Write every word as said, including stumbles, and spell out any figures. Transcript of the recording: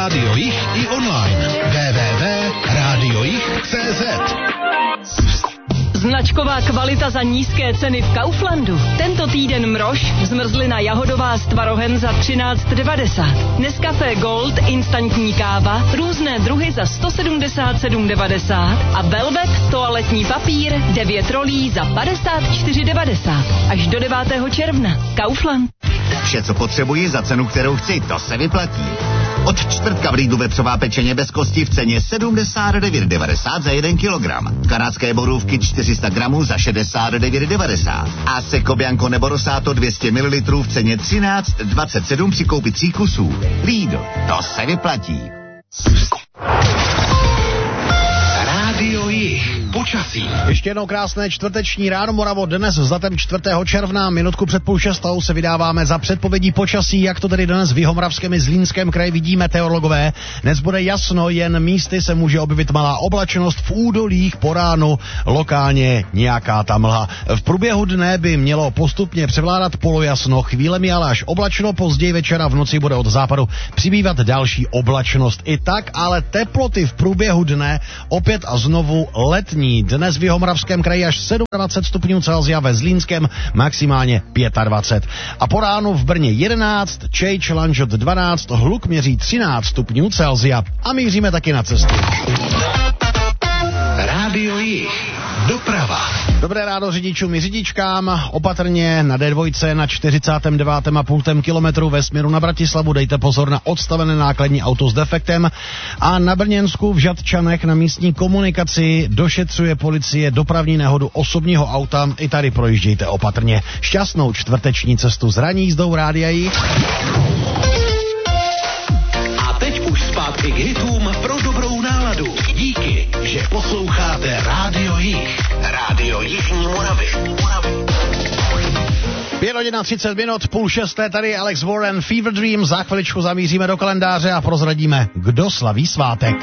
Rádio Jich i online. w w w tečka rádio jich tečka cé zet. Značková kvalita za nízké ceny v Kauflandu. Tento týden mrož, zmrzlina jahodová s tvarohem za třináct devadesát. Nescafé Gold, instantní káva, různé druhy za sto sedmdesát sedm devadesát a Velvet, toaletní papír, devět rolí za padesát čtyři devadesát. Až do devátého června. Kaufland. Vše, co potřebuji za cenu, kterou chci, to se vyplatí. Od čtvrtka v Lidlu vepřová pečeně bez kosti v ceně sedmdesát devět devadesát za jeden kilogram. Kanadské borůvky čtyři sta gramů za šedesát devět devadesát. A Seco Bianco nebo Rosato dvě stě mililitrů v ceně třináct dvacet sedm při koupi tří kusů. Lidl, to se vyplatí. Rádio Jich. Počasí. Ještě jednou krásné čtvrteční ráno, Moravo. Dnes s datem čtvrtého června, minutku před půl šestou se vydáváme za předpovědí počasí, jak to tedy dnes v Jihomoravském i Zlínském kraji vidí meteorologové. Dnes bude jasno, jen místy se může objevit malá oblačnost, v údolích po ránu lokálně nějaká ta mlha. V průběhu dne by mělo postupně převládat polojasno, chvílemi ale až oblačno, později večera v noci bude od západu přibývat další oblačnost. I tak ale teploty v průběhu dne opět a znovu letní. Dnes v Jihomoravském kraji až dvacet sedm stupňů Celsia, ve Zlínském maximálně dvacet pět. A po ránu v Brně jedenáct, Čejč, Lanžhot dvanáct, Hluk měří třináct stupňů Celsia. A míříme taky na cestu. Rádio Jich. Doprava. Dobré ráno řidičům i řidičkám. Opatrně na dé dva na čtyřicátém devátém a půl kilometru ve směru na Bratislavu dejte pozor na odstavené nákladní auto s defektem. A na Brněnsku v Žatčanech na místní komunikaci došetřuje policie dopravní nehodu osobního auta. I tady projíždějte opatrně. Šťastnou čtvrteční cestu s ranní jízdou Rádia Jich. A teď už zpátky k hitům pro dobrou náladu. Díky, že posloucháte Rádio Jich. Rádio Jižní Moravy. pět hodin a třicet minut, půl šesté, tady Alex Warren, Fever Dream. Za chviličku zamíříme do kalendáře a prozradíme, kdo slaví svátek.